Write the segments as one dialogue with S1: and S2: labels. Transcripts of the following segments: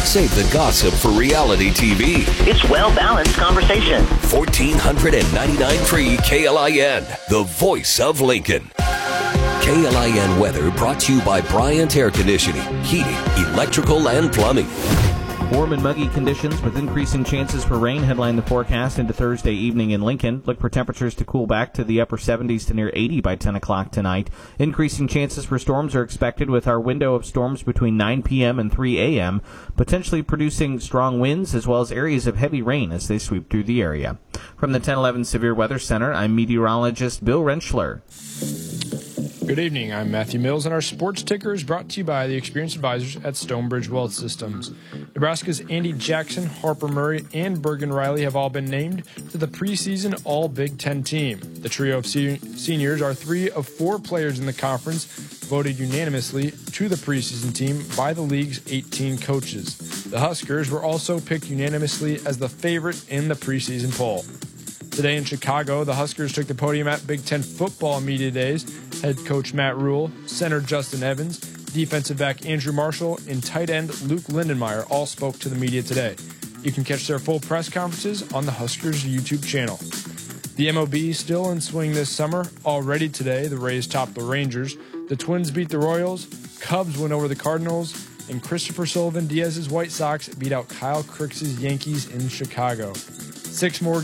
S1: Save the gossip for reality TV.
S2: It's well-balanced conversation.
S1: 1499.3 KLIN, the voice of Lincoln. KLIN weather brought to you by Bryant Air Conditioning, Heating, Electrical, and Plumbing.
S3: Warm and muggy conditions with increasing chances for rain headline the forecast into Thursday evening in Lincoln. Look for temperatures to cool back to the upper 70s to near 80 by 10 o'clock tonight. Increasing chances for storms are expected with our window of storms between 9 p.m. and 3 a.m., potentially producing strong winds as well as areas of heavy rain as they sweep through the area. From the 1011 Severe Weather Center, I'm meteorologist Bill Rentschler.
S4: Good evening, I'm Matthew Mills, and our sports ticker is brought to you by the experienced advisors at Stonebridge Wealth Systems. Nebraska's Andy Jackson, Harper Murray, and Bergen Riley have all been named to the preseason All-Big Ten team. The trio of seniors are 3 of 4 players in the conference, voted unanimously to the preseason team by the league's 18 coaches. The Huskers were also picked unanimously as the favorite in the preseason poll. Today in Chicago, the Huskers took the podium at Big Ten football media days. Head coach Matt Rule, center Justin Evans, defensive back Andrew Marshall, and tight end Luke Lindenmeyer all spoke to the media today. You can catch their full press conferences on the Huskers YouTube channel. The MLB still in swing this summer. Already today, the Rays topped the Rangers. The Twins beat the Royals. Cubs went over the Cardinals. And Christopher Sullivan Diaz's White Sox beat out Kyle Crooks' Yankees in Chicago. 6 more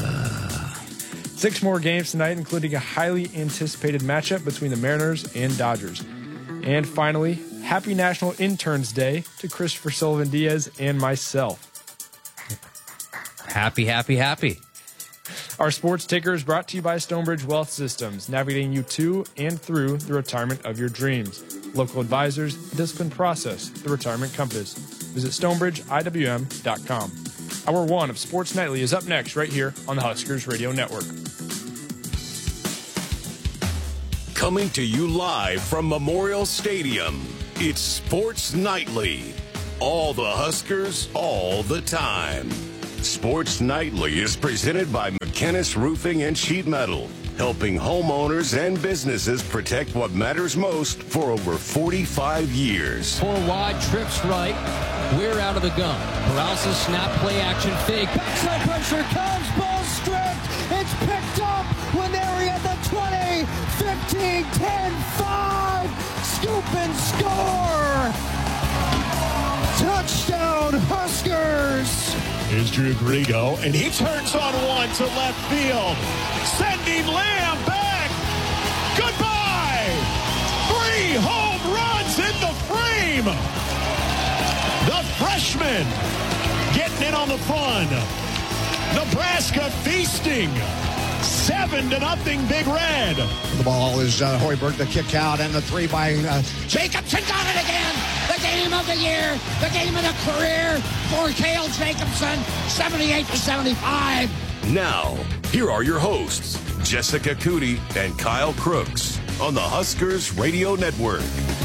S4: games tonight, including a highly anticipated matchup between the Mariners and Dodgers. And finally, happy National Interns Day to Christopher Sullivan Diaz and myself.
S5: Happy.
S4: Our sports ticker is brought to you by Stonebridge Wealth Systems, navigating you to and through the retirement of your dreams. Local advisors, disciplined process, the retirement compass. Visit StonebridgeIWM.com. Hour 1 of Sports Nightly is up next right here on the Huskers Radio Network.
S1: Coming to you live from Memorial Stadium, it's Sports Nightly. All the Huskers, all the time. Sports Nightly is presented by McKinnis Roofing and Sheet Metal, helping homeowners and businesses protect what matters most for over 45 years.
S6: 4 wide, trips right. We're out of the gun. Paralysis, snap, play action, fake. Backside pressure comes, ball stripped. It's picked up when they're at the 20, 15, 10, 5. Scoop and score. Touchdown, Huskers.
S7: Here's Drew Grigo, and he turns on one to left field. Sending Lamb back. Goodbye. 3 home runs in the frame. The freshman getting in on the fun. Nebraska feasting. 7-0 Big Red.
S8: The ball is Hoiberg, the kick out, and the 3 by Jacobson. Got it again. The game of the year. The game of the career for Cale Jacobson. 78-75.
S1: Now, here are your hosts, Jessica Cootie and Kyle Crooks on the Huskers Radio Network.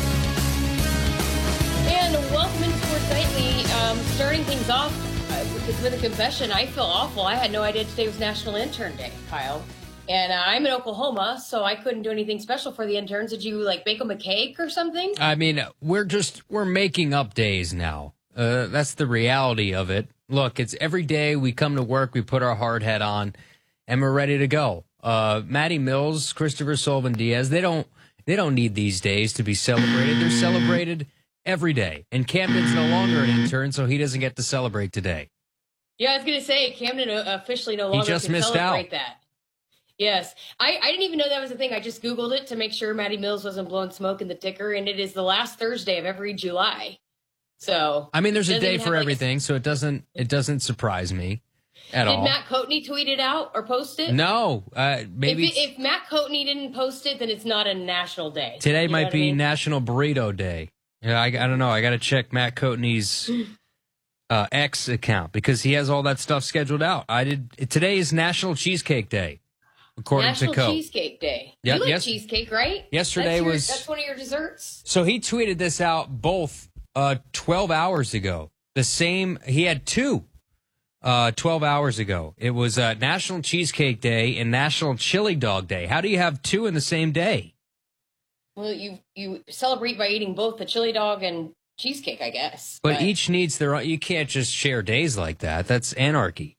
S9: And welcome into Sports Nightly. Starting things off with a confession. I feel awful. I had no idea today was National Intern Day, Kyle. And I'm in Oklahoma, so I couldn't do anything special for the interns. Did you, bake them a cake or something?
S5: I mean, we're making up days now. That's the reality of it. Look, it's every day we come to work, we put our hard hat on, and we're ready to go. Matty Mills, Christopher Sullivan Diaz, they don't need these days to be celebrated. They're celebrated every day. And Camden's no longer an intern, so he doesn't get to celebrate today.
S9: Yeah, I was going to say, Camden officially no longer can celebrate that. Yes. I didn't even know that was a thing. I just Googled it to make sure Matty Mills wasn't blowing smoke in the ticker, and it is the last Thursday of every July. So
S5: I mean, there's a day for everything, so it doesn't surprise me at all.
S9: Did Matt Coatney tweet it out or post it?
S5: No. Maybe
S9: if Matt Coatney didn't post it, then it's not a national day.
S5: Today might be National Burrito Day. Yeah, I don't know. I got to check Matt Coatney's X account because he has all that stuff scheduled out. Today is National Cheesecake Day. According
S9: National
S5: to Coe.
S9: Cheesecake Day.
S5: Yeah,
S9: you like cheesecake, right?
S5: Yesterday
S9: that's one of your desserts.
S5: So he tweeted this out both 12 hours ago. He had 2 12 hours ago. It was National Cheesecake Day and National Chili Dog Day. How do you have 2 in the same day?
S9: Well, you celebrate by eating both the chili dog and cheesecake, I guess.
S5: But each needs their own. You can't just share days like that. That's anarchy.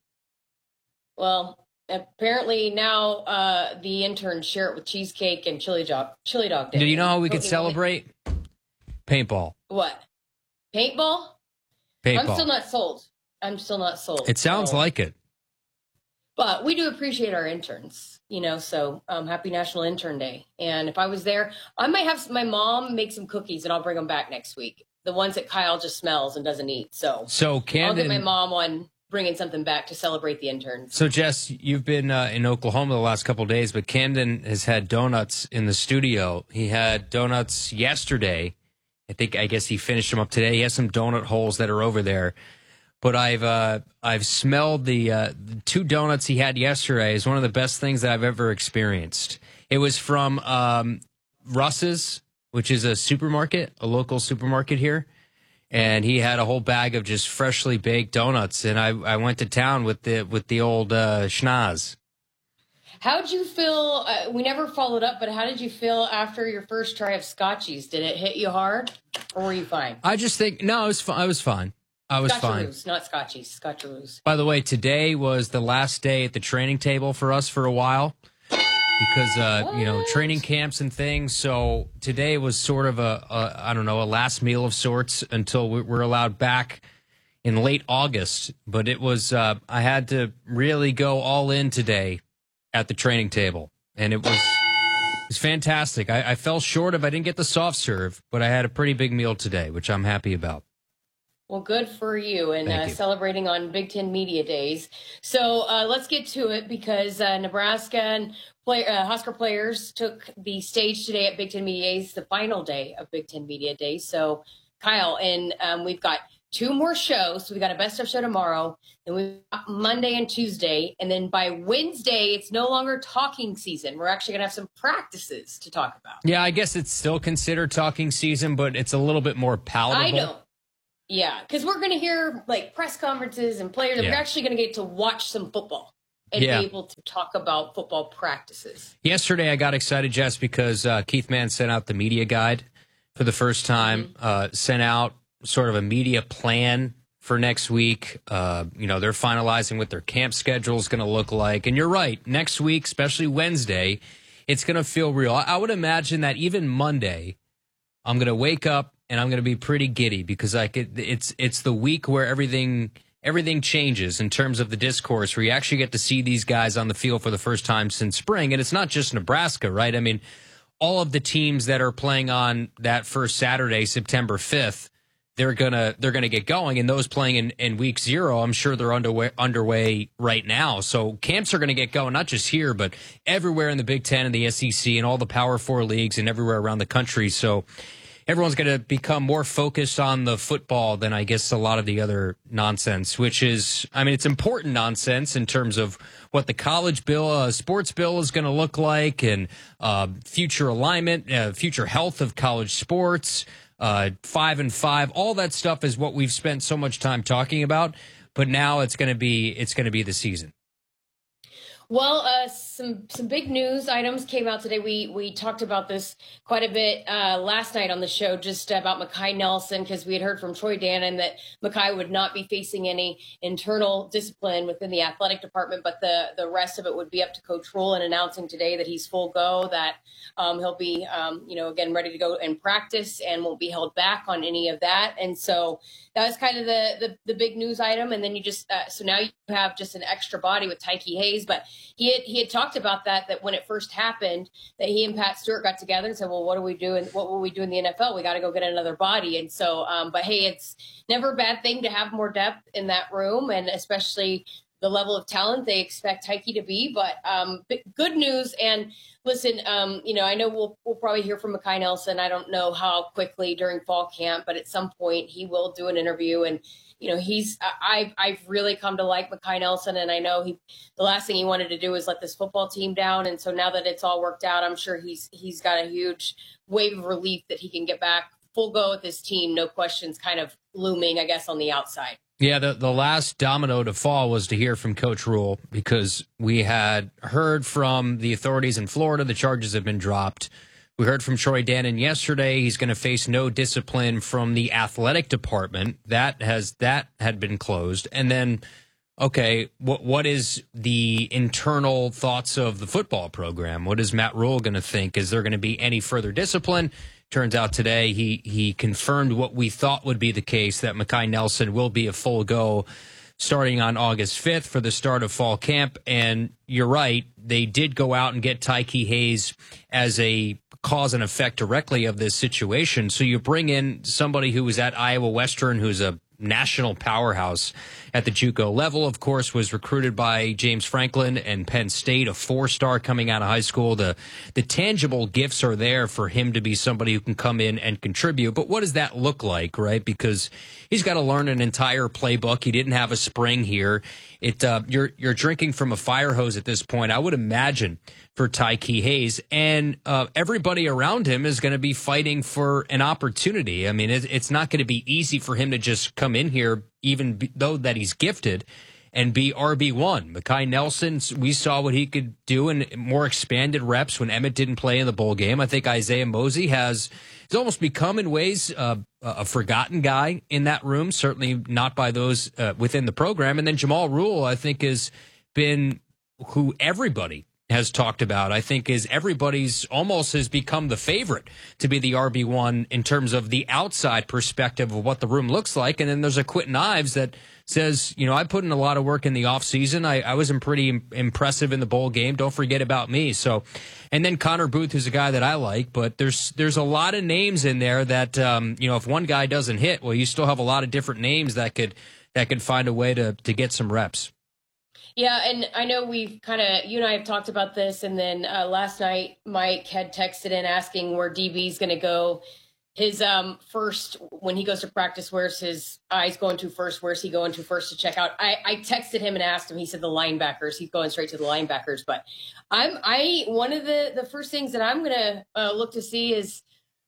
S9: Well, apparently now the interns share it with cheesecake and chili dog day.
S5: Do you know how we could celebrate? Paintball.
S9: What? Paintball?
S5: Paintball.
S9: I'm still not sold.
S5: It sounds like it.
S9: But we do appreciate our interns, so happy National Intern Day. And if I was there, I might have my mom make some cookies and I'll bring them back next week. The ones that Kyle just smells and doesn't eat. So
S5: Camden,
S9: I'll get my mom on bringing something back to celebrate the interns.
S5: So, Jess, you've been in Oklahoma the last couple of days, but Camden has had donuts in the studio. He had donuts yesterday. I guess he finished them up today. He has some donut holes that are over there. But I've smelled the 2 donuts he had yesterday is one of the best things that I've ever experienced. It was from Russ's, which is a local supermarket here. And he had a whole bag of just freshly baked donuts. And I went to town with the old schnoz.
S9: How'd you feel? We never followed up, but how did you feel after your first try of Scotchies? Did it hit you hard or were you fine?
S5: I just think, no, I was fine. I was fine.
S9: Scotcheroos, not Scotchies, Scotcheroos.
S5: By the way, today was the last day at the training table for us for a while because, training camps and things. So today was sort of a last meal of sorts until we're allowed back in late August. But it was, I had to really go all in today at the training table. And it was fantastic. I fell short I didn't get the soft serve, but I had a pretty big meal today, which I'm happy about.
S9: Well, good for you and celebrating on Big Ten Media Days. So let's get to it because Nebraska and Husker players took the stage today at Big Ten Media Days, the final day of Big Ten Media Days. So, Kyle, and we've got 2 more shows. So we got a best of show tomorrow, then we've got Monday and Tuesday. And then by Wednesday, it's no longer talking season. We're actually going to have some practices to talk about.
S5: Yeah, I guess it's still considered talking season, but it's a little bit more palatable.
S9: I know. Yeah, because we're going to hear press conferences and players. Yeah. We're actually going to get to watch some football and be able to talk about football practices.
S5: Yesterday, I got excited, Jess, because Keith Mann sent out the media guide for the first time, sent out sort of a media plan for next week. They're finalizing what their camp schedule is going to look like. And you're right, next week, especially Wednesday, it's going to feel real. I would imagine that even Monday, I'm going to wake up and I'm going to be pretty giddy because it's the week where everything changes in terms of the discourse, where you actually get to see these guys on the field for the first time since spring. And it's not just Nebraska, right? I mean, all of the teams that are playing on that first Saturday, September 5th, they're gonna get going. And those playing in week 0, I'm sure they're underway right now. So camps are going to get going, not just here, but everywhere in the Big Ten and the SEC and all the Power 4 leagues and everywhere around the country. So everyone's going to become more focused on the football than I guess a lot of the other nonsense, which is, it's important nonsense in terms of what the college bill, sports bill is going to look like and future alignment, future health of college sports, 5-5, all that stuff is what we've spent so much time talking about. But now it's going to be the season.
S9: Well, some big news items came out today. We talked about this quite a bit last night on the show, just about Makai Nelson, because we had heard from Troy Dannon that Makai would not be facing any internal discipline within the athletic department, but the rest of it would be up to Coach Rhule, announcing today that he's full go, that he'll be, again, ready to go and practice and won't be held back on any of that. And so that was kind of the big news item. And then you just so now you have just an extra body with Tyke Hayes, but he had talked about that when it first happened, that he and Pat Stewart got together and said, well, what do we do? And what will we do in the NFL? We got to go get another body. And so, but hey, it's never a bad thing to have more depth in that room, and especially the level of talent they expect Tyke to be. But good news. And listen, I know we'll probably hear from Makai Nelson. I don't know how quickly during fall camp, but at some point he will do an interview. And I've really come to like Makai Nelson, and I know the last thing he wanted to do is let this football team down. And so now that it's all worked out, I'm sure he's got a huge wave of relief that he can get back full go with this team. No questions kind of looming, I guess, on the outside.
S5: Yeah, the last domino to fall was to hear from Coach Rhule, because we had heard from the authorities in Florida the charges have been dropped. We heard from Troy Dannon yesterday. He's going to face no discipline from the athletic department. That had been closed. And then, okay, what is the internal thoughts of the football program? What is Matt Rule going to think? Is there going to be any further discipline? Turns out today he confirmed what we thought would be the case, that Mekhi Nelson will be a full go starting on August 5th for the start of fall camp. And you're right, they did go out and get Tyke Hayes as a cause and effect directly of this situation. So you bring in somebody who was at Iowa Western, who's a national powerhouse at the JUCO level, of course, was recruited by James Franklin and Penn State, a 4-star coming out of high school. The tangible gifts are there for him to be somebody who can come in and contribute. But what does that look like, right? Because he's got to learn an entire playbook. He didn't have a spring here. You're drinking from a fire hose at this point, I would imagine, for Tyke Hayes. And everybody around him is going to be fighting for an opportunity. I mean, it's not going to be easy for him to just come in here, even though that he's gifted, and be RB1. Mekhi Nelson, we saw what he could do in more expanded reps when Emmett didn't play in the bowl game. I think Isaiah Mosey has almost become, in ways, a forgotten guy in that room, certainly not by those within the program. And then Jamal Rule, I think, has been who everybody has talked about. I think everybody's almost has become the favorite to be the RB1 in terms of the outside perspective of what the room looks like. And then there's a Quentin Ives that says, I put in a lot of work in the offseason. I was pretty impressive in the bowl game. Don't forget about me. So, and then Connor Booth, who's a guy that I like, but there's a lot of names in there that, if one guy doesn't hit, well, you still have a lot of different names that could find a way to get some reps.
S9: Yeah, and I know we've you and I have talked about this, and then last night Mike had texted in asking where DB's going to go. His first, when he goes to practice, where's his eyes going to first? Where's he going to first to check out? I texted him and asked him. He said the linebackers. He's going straight to the linebackers. But one of the first things that I'm going to look to see is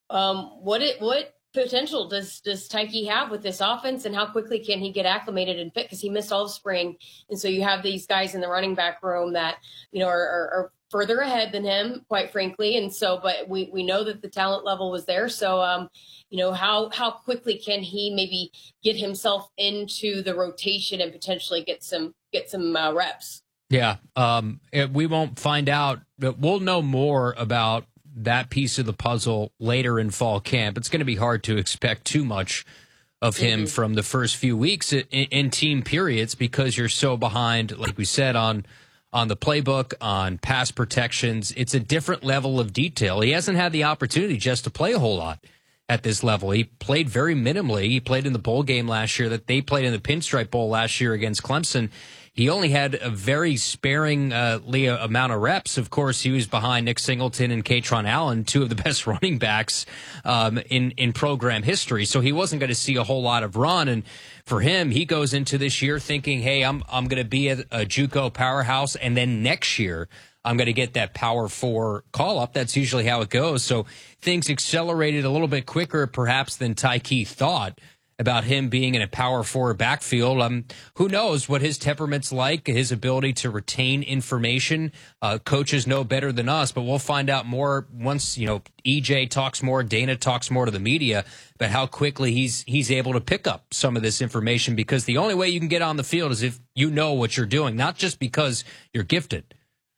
S9: what potential does Tyke have with this offense, and how quickly can he get acclimated and fit? Because he missed all of spring, and so you have these guys in the running back room that are further ahead than him, quite frankly. And so, but we know that the talent level was there. So, how quickly can he maybe get himself into the rotation and potentially get some reps?
S5: Yeah, we won't find out. We'll know more about that piece of the puzzle later in fall camp. It's going to be hard to expect too much of him from the first few weeks in team periods, because you're so behind, like we said, on the playbook, on pass protections. It's a different level of detail. He hasn't had the opportunity just to play a whole lot at this level. He played very minimally. He played in the bowl game last year, that they played in the Pinstripe Bowl last year against Clemson. He only had a very sparingly amount of reps. Of course, he was behind Nick Singleton and Katron Allen, two of the best running backs in program history. So he wasn't going to see a whole lot of run. And for him, he goes into this year thinking, hey, I'm going to be a JUCO powerhouse, and then next year I'm going to get that Power 4 call-up. That's usually how it goes. So things accelerated a little bit quicker, perhaps, than Tyke thought about him being in a Power 4 backfield. Who knows what his temperament's like, his ability to retain information. Coaches know better than us, but we'll find out more once, EJ talks more, Dana talks more to the media, but how quickly he's able to pick up some of this information, because the only way you can get on the field is if you know what you're doing, not just because you're gifted.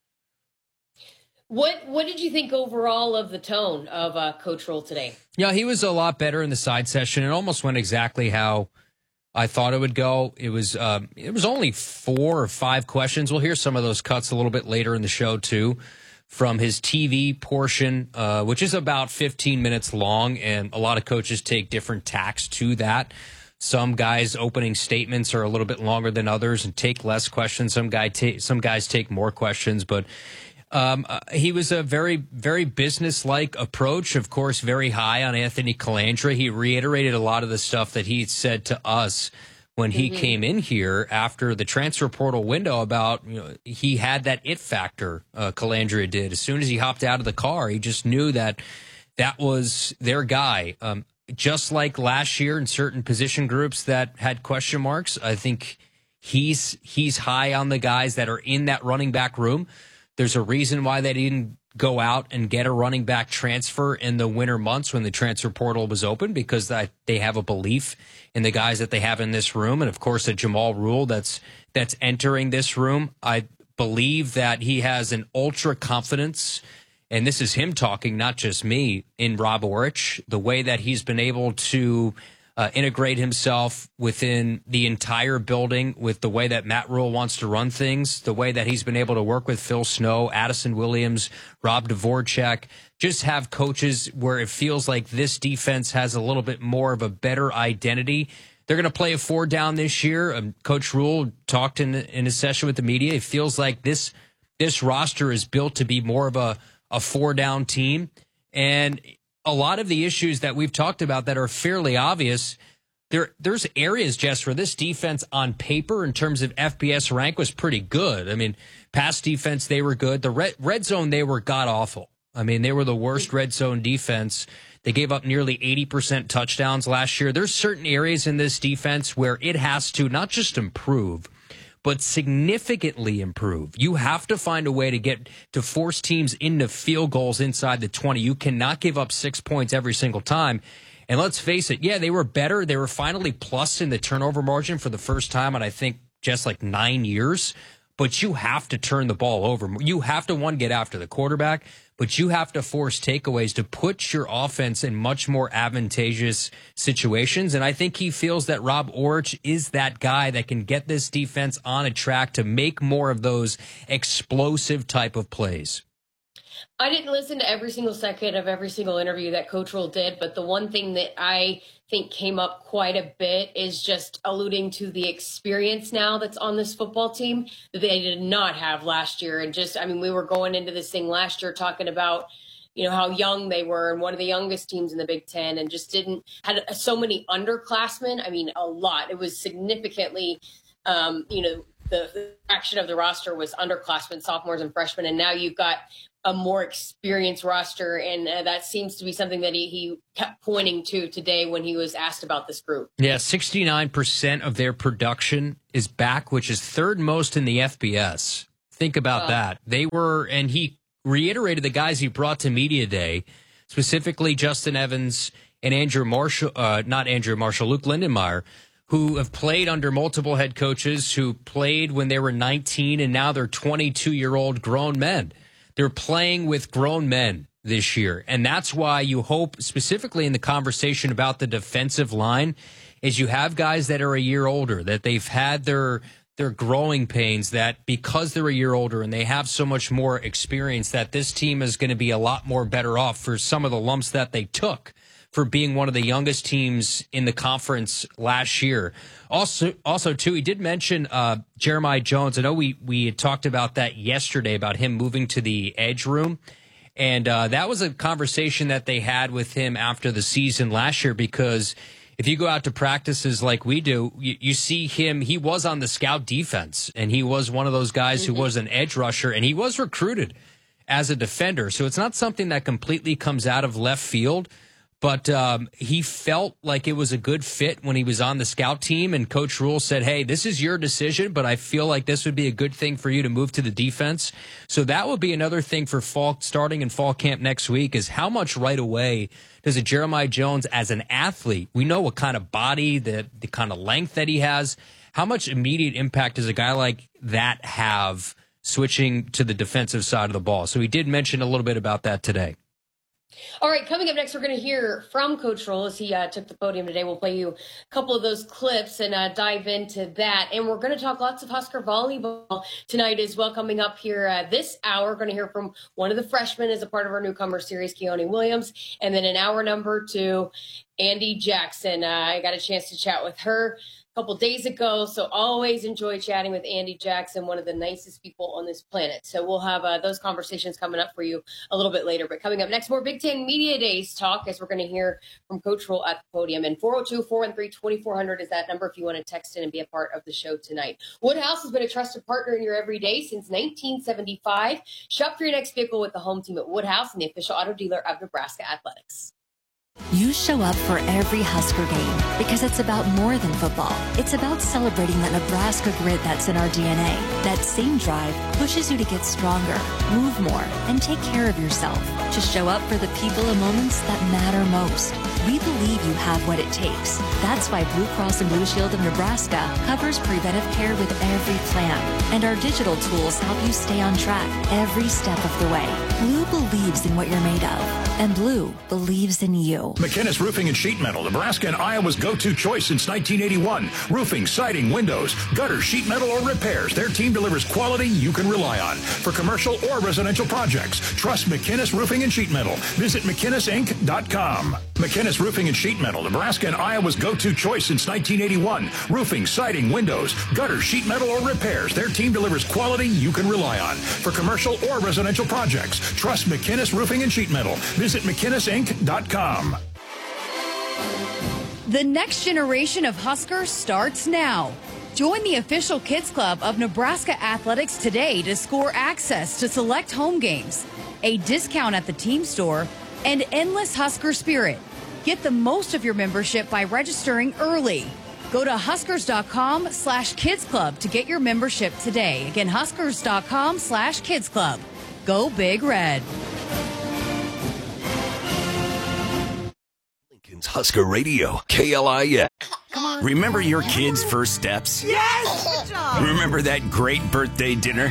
S9: What did you think overall of the tone of Coach Rule today?
S5: Yeah, he was a lot better in the side session. It almost went exactly how I thought it would go. It was only 4 or 5 questions. We'll hear some of those cuts a little bit later in the show, too, from his TV portion, which is about 15 minutes long, and a lot of coaches take different tacks to that. Some guys' opening statements are a little bit longer than others and take less questions. Some guys take more questions, but he was a very, very business-like approach, of course, very high on Anthony Colandrea. He reiterated a lot of the stuff that he said to us when he came in here after the transfer portal window about, he had that it factor, Colandrea did. As soon as he hopped out of the car, he just knew that was their guy. Just like last year in certain position groups that had question marks, I think he's high on the guys that are in that running back room. There's a reason why they didn't go out and get a running back transfer in the winter months when the transfer portal was open, because they have a belief in the guys that they have in this room. And of course, a Jamal Rule that's entering this room. I believe that he has an ultra confidence, and this is him talking, not just me, in Rob Orich, the way that he's been able to integrate himself within the entire building with the way that Matt Rule wants to run things, the way that he's been able to work with Phil Snow, Addison Williams, Rob Dvorak, just have coaches where it feels like this defense has a little bit more of a better identity. They're going to play a 4 down this year. Coach Rule talked in a session with the media. It feels like this roster is built to be more of a 4 down team. And a lot of the issues that we've talked about that are fairly obvious, there's areas, Jess, where this defense on paper in terms of FBS rank was pretty good. I mean, pass defense, they were good. The red zone, they were god-awful. I mean, they were the worst red zone defense. They gave up nearly 80% touchdowns last year. There's certain areas in this defense where it has to not just improve, but significantly improve. You have to find a way to force teams into field goals inside the 20. You cannot give up 6 points every single time. And let's face it, yeah, they were better. They were finally plus in the turnover margin for the first time in, I think, just like 9 years. But you have to turn the ball over. You have to, one, get after the quarterback, but you have to force takeaways to put your offense in much more advantageous situations. And I think he feels that Rob Orich is that guy that can get this defense on a track to make more of those explosive type of plays.
S9: I didn't listen to every single second of every single interview that Coach Rule did, but the one thing that I think came up quite a bit is just alluding to the experience now that's on this football team that they did not have last year. And just, I mean, we were going into this thing last year talking about, you know, how young they were and one of the youngest teams in the Big Ten, and just had so many underclassmen. I mean, a lot. It was significantly, the action of the roster was underclassmen, sophomores and freshmen. And now you've got a more experienced roster, and that seems to be something that he kept pointing to today when he was asked about this group.
S5: Yeah, 69% of their production is back, which is third most in the FBS. Think about that. They were, and he reiterated the guys he brought to media day, specifically Justin Evans and Luke Lindenmeyer, who have played under multiple head coaches, who played when they were 19, and now they're 22-year-old grown men. They're playing with grown men this year. And that's why you hope, specifically in the conversation about the defensive line, is you have guys that are a year older, that they've had their growing pains, that because they're a year older and they have so much more experience, that this team is going to be a lot more better off for some of the lumps that they took for being one of the youngest teams in the conference last year. Also, too, he did mention Jeremiah Jones. I know we had talked about that yesterday, about him moving to the edge room. And that was a conversation that they had with him after the season last year, because if you go out to practices like we do, you see him. He was on the scout defense, and he was one of those guys who was an edge rusher, and he was recruited as a defender. So it's not something that completely comes out of left field. But he felt like it was a good fit when he was on the scout team, and Coach Rule said, hey, this is your decision, but I feel like this would be a good thing for you to move to the defense. So that would be another thing for starting in fall camp next week, is how much right away does a Jeremiah Jones as an athlete, we know what kind of body, the kind of length that he has, how much immediate impact does a guy like that have switching to the defensive side of the ball? So he did mention a little bit about that today.
S9: All right, coming up next, we're going to hear from Coach Rule as he took the podium today. We'll play you a couple of those clips and dive into that. And we're going to talk lots of Husker volleyball tonight as well. Coming up here this hour, we're going to hear from one of the freshmen as a part of our newcomer series, Keone Williams. And then in hour number 2, Andy Jackson. I got a chance to chat with her couple days ago, so always enjoy chatting with Andy Jackson, one of the nicest people on this planet. So we'll have those conversations coming up for you a little bit later. But coming up next, more Big Ten Media Days talk, as we're going to hear from Coach Rule at the podium. And 402-413-2400 is that number if you want to text in and be a part of the show tonight. Woodhouse has been a trusted partner in your everyday since 1975. Shop for your next vehicle with the home team at Woodhouse and the official auto dealer of Nebraska Athletics.
S10: You show up for every Husker game because it's about more than football. It's about celebrating that Nebraska grit that's in our DNA. That same drive pushes you to get stronger, move more, and take care of yourself. To show up for the people and moments that matter most. We believe you have what it takes. That's why Blue Cross and Blue Shield of Nebraska covers preventive care with every plan. And our digital tools help you stay on track every step of the way. Blue believes in what you're made of. And Blue believes in you.
S11: McInnes Roofing and Sheet Metal, Nebraska and Iowa's go-to choice since 1981. Roofing, siding, windows, gutter, sheet metal, or repairs. Their team delivers quality you can rely on. For commercial or residential projects, trust McInnes Roofing and Sheet Metal. Visit McInnesInc.com. McInnes Roofing and Sheet Metal, Nebraska and Iowa's go-to choice since 1981. Roofing, siding, windows, gutter, sheet metal, or repairs. Their team delivers quality you can rely on. For commercial or residential projects, trust McInnes Roofing and Sheet Metal. Visit McInnesInc.com.
S12: The next generation of Huskers starts now. Join the official Kids Club of Nebraska Athletics today to score access to select home games, a discount at the team store, and endless Husker spirit. Get the most of your membership by registering early. Go to Huskers.com/Kids Club to get your membership today. Again, Huskers.com/Kids Club. Go Big Red.
S1: Lincoln's Husker Radio, KLIS. Come on. Remember your kids' first steps?
S13: Yes! Good job!
S1: Remember that great birthday dinner?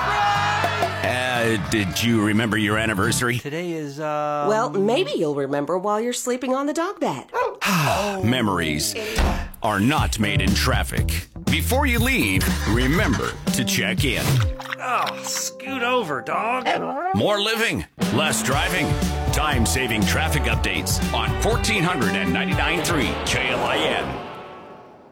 S1: Did you remember your anniversary?
S13: Today is, Well, maybe you'll remember while you're sleeping on the dog bed.
S1: Memories are not made in traffic. Before you leave, remember to check in.
S14: Oh, scoot over, dog.
S1: More living, less driving. Time-saving traffic updates on 1499.3 KLIN.